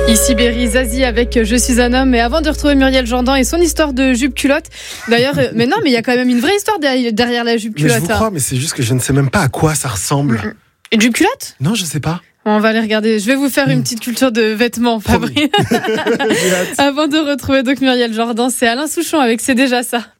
Ici Berry Zazie avec Je suis un homme. Et avant de retrouver Muriel Jourdan et son histoire de jupe culotte, d'ailleurs, mais il y a quand même une vraie histoire derrière la jupe culotte. Mais je vous crois, mais c'est juste que je ne sais même pas à quoi ça ressemble. Une jupe culotte ? Non, je sais pas. On va aller regarder. Je vais vous faire une petite culture de vêtements, Fabri. Avant de retrouver donc Muriel Jourdan, c'est Alain Souchon avec C'est déjà ça.